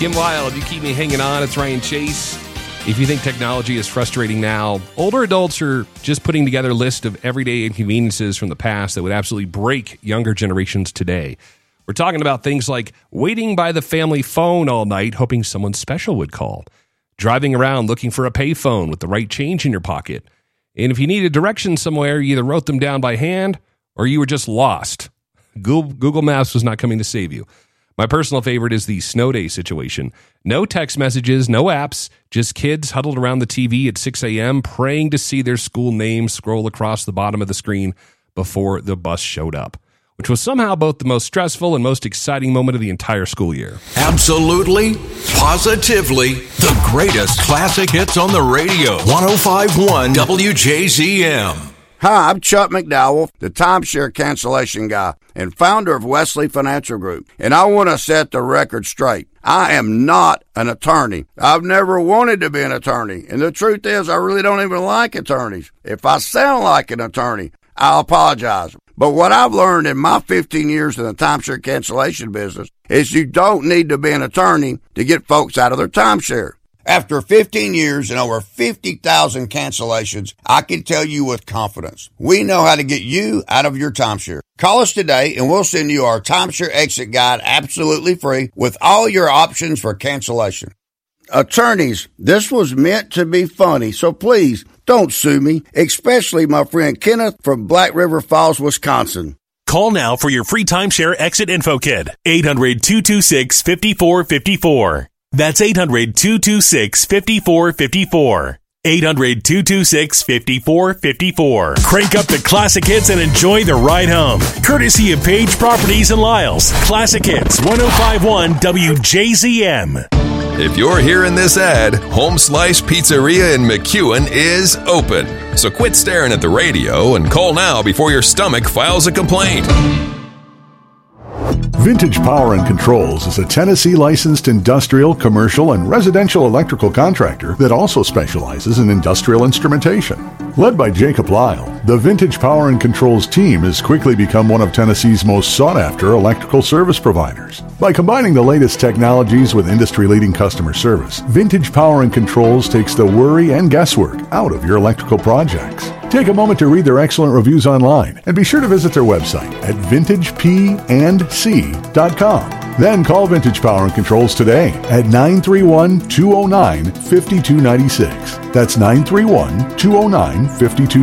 Kim Wilde, you keep me hanging on. It's Ryan Chase. If you think technology is frustrating now, older adults are just putting together a list of everyday inconveniences from the past that would absolutely break younger generations today. We're talking about things like waiting by the family phone all night, hoping someone special would call, driving around looking for a payphone with the right change in your pocket. And if you needed directions somewhere, you either wrote them down by hand or you were just lost. Google Maps was not coming to save you. My personal favorite is the snow day situation. No text messages, no apps, just kids huddled around the TV at 6 a.m. praying to see their school name scroll across the bottom of the screen before the bus showed up, which was somehow both the most stressful and most exciting moment of the entire school year. Absolutely, positively, the greatest classic hits on the radio. 105.1 WJZM. Hi, I'm Chuck McDowell, the timeshare cancellation guy and founder of Wesley Financial Group, and I want to set the record straight. I am not an attorney. I've never wanted to be an attorney, and the truth is I really don't even like attorneys. If I sound like an attorney, I apologize. But what I've learned in my 15 years in the timeshare cancellation business is you don't need to be an attorney to get folks out of their timeshare. After 15 years and over 50,000 cancellations, I can tell you with confidence, we know how to get you out of your timeshare. Call us today and we'll send you our timeshare exit guide absolutely free with all your options for cancellation. Attorneys, this was meant to be funny, so please don't sue me, especially my friend Kenneth from Black River Falls, Wisconsin. Call now for your free timeshare exit info kit. 800-226-5454. That's 800-226-5454. 800-226-5454. Crank up the classic hits and enjoy the ride home. Courtesy of Page Properties in Lyles. Classic Hits 105.1 WJZM. If you're hearing this ad, Home Slice Pizzeria in McEwen is open. So quit staring at the radio and call now before your stomach files a complaint. Vintage Power and Controls is a Tennessee licensed industrial, commercial, and residential electrical contractor that also specializes in industrial instrumentation. Led by Jacob Lyle, the Vintage Power and Controls team has quickly become one of Tennessee's most sought-after electrical service providers. By combining the latest technologies with industry-leading customer service, Vintage Power and Controls takes the worry and guesswork out of your electrical projects. Take a moment to read their excellent reviews online and be sure to visit their website at vintagepandc.com. Then call Vintage Power and Controls today at 931-209-5296. That's 931-209-5296.